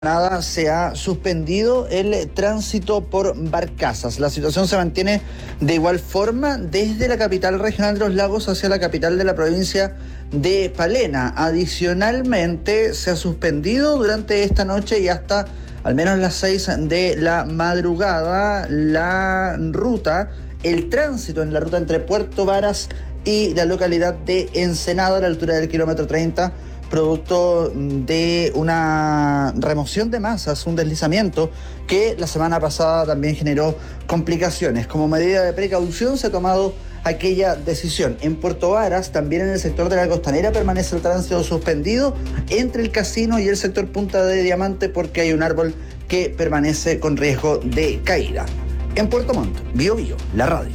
Nada, se ha suspendido el tránsito por barcazas. La situación se mantiene de igual forma desde la capital regional de los lagos hacia la capital de la provincia de Palena. Adicionalmente, se ha suspendido durante esta noche y hasta al menos las 6 de la madrugada el tránsito en la ruta entre Puerto Varas y la localidad de Ensenada a la altura del kilómetro 30, producto de una remoción de masas, un deslizamiento que la semana pasada también generó complicaciones. Como medida de precaución se ha tomado aquella decisión. En Puerto Varas, también en el sector de la Costanera, permanece el tránsito suspendido entre el casino y el sector Punta de Diamante porque hay un árbol que permanece con riesgo de caída. En Puerto Montt, Bío Bío, la radio.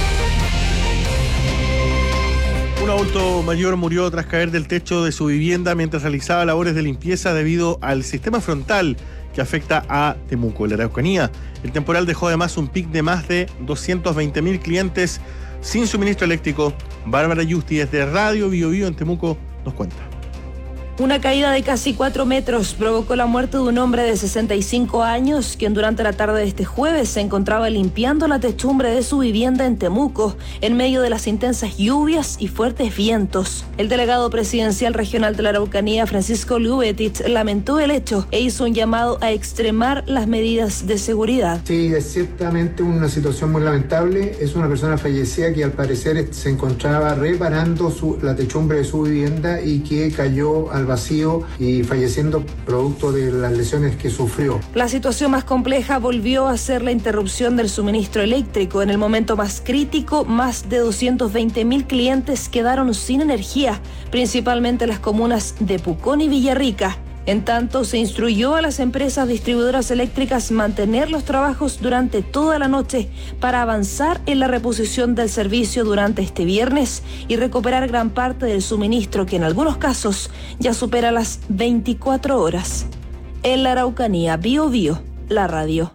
Un adulto mayor murió tras caer del techo de su vivienda mientras realizaba labores de limpieza debido al sistema frontal que afecta a Temuco, en la Araucanía. El temporal dejó además un pic de más de 220.000 clientes sin suministro eléctrico. Bárbara Yusti, desde Radio Bío Bío en Temuco, nos cuenta. Una caída de casi 4 metros provocó la muerte de un hombre de 65 años, quien durante la tarde de este jueves se encontraba limpiando la techumbre de su vivienda en Temuco, en medio de las intensas lluvias y fuertes vientos. El delegado presidencial regional de la Araucanía, Francisco Liubetich, lamentó el hecho e hizo un llamado a extremar las medidas de seguridad. Sí, es ciertamente una situación muy lamentable. Es una persona fallecida que al parecer se encontraba reparando la techumbre de su vivienda y que cayó al vacío y falleciendo producto de las lesiones que sufrió. La situación más compleja volvió a ser la interrupción del suministro eléctrico. En el momento más crítico, más de 220.000 clientes quedaron sin energía, principalmente las comunas de Pucón y Villarrica. En tanto, se instruyó a las empresas distribuidoras eléctricas mantener los trabajos durante toda la noche para avanzar en la reposición del servicio durante este viernes y recuperar gran parte del suministro que en algunos casos ya supera las 24 horas. En la Araucanía, Bío Bío, la radio.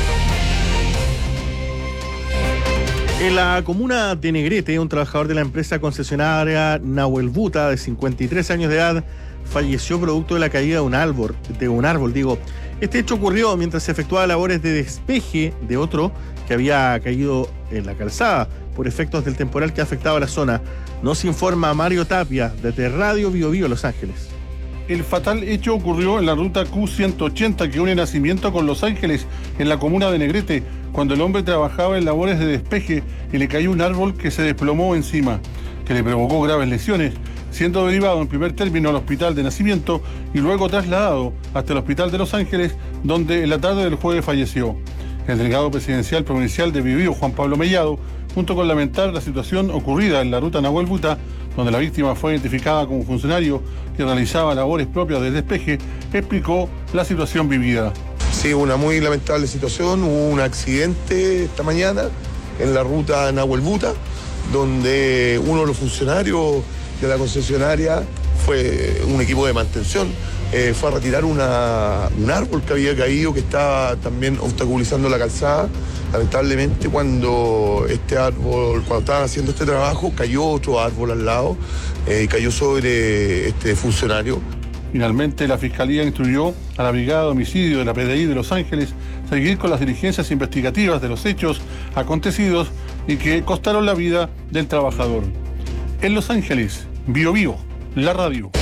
En la comuna de Negrete, un trabajador de la empresa concesionaria Nahuel Buta, de 53 años de edad, falleció producto de la caída de un árbol. Este hecho ocurrió mientras se efectuaba labores de despeje de otro que había caído en la calzada por efectos del temporal que afectaba a la zona. Nos informa Mario Tapia desde Radio Bío Bío, Los Ángeles. El fatal hecho ocurrió en la ruta Q180 que une Nacimiento con Los Ángeles, en la comuna de Negrete, cuando el hombre trabajaba en labores de despeje y le cayó un árbol que se desplomó encima, que le provocó graves lesiones, siendo derivado en primer término al hospital de Nacimiento y luego trasladado hasta el hospital de Los Ángeles, donde en la tarde del jueves falleció. El delegado presidencial provincial de Bío Bío, Juan Pablo Mellado, junto con lamentar la situación ocurrida en la ruta Nahuel Buta, donde la víctima fue identificada como funcionario que realizaba labores propias del despeje, explicó la situación vivida. Sí, una muy lamentable situación. Hubo un accidente esta mañana en la ruta Nahuel Buta, donde uno de los funcionarios de la concesionaria fue un equipo de mantención, fue a retirar un árbol que había caído, que estaba también obstaculizando la calzada. Lamentablemente, cuando estaban haciendo este trabajo, cayó otro árbol al lado y cayó sobre este funcionario. Finalmente, la Fiscalía instruyó a la Brigada de Homicidio de la PDI de Los Ángeles seguir con las diligencias investigativas de los hechos acontecidos y que costaron la vida del trabajador. En Los Ángeles, Bío Bío, la radio.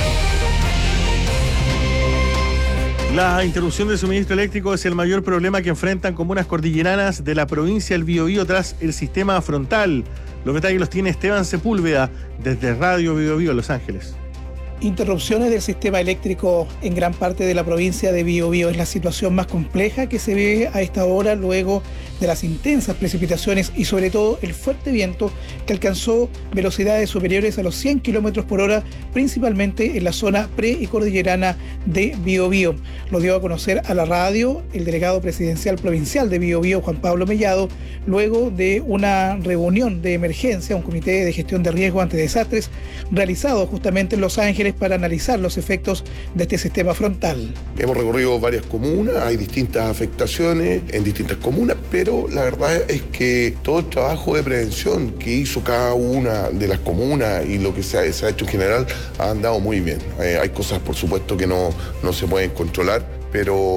La interrupción del suministro eléctrico es el mayor problema que enfrentan comunas cordilleranas de la provincia del Bío Bío tras el sistema frontal. Los detalles los tiene Esteban Sepúlveda desde Radio Bío Bío, Los Ángeles. Interrupciones del sistema eléctrico en gran parte de la provincia de Bío Bío es la situación más compleja que se ve a esta hora luego de las intensas precipitaciones y sobre todo el fuerte viento que alcanzó velocidades superiores a los 100 km por hora, principalmente en la zona pre y cordillerana de Bío Bío. Lo dio a conocer a la radio el delegado presidencial provincial de Bío Bío, Juan Pablo Mellado, luego de una reunión de emergencia, un comité de gestión de riesgo ante desastres realizado justamente en Los Ángeles para analizar los efectos de este sistema frontal. Hemos recorrido varias comunas, hay distintas afectaciones en distintas comunas, pero la verdad es que todo el trabajo de prevención que hizo cada una de las comunas y lo que se ha hecho en general ha andado muy bien. Hay cosas, por supuesto, que no se pueden controlar, pero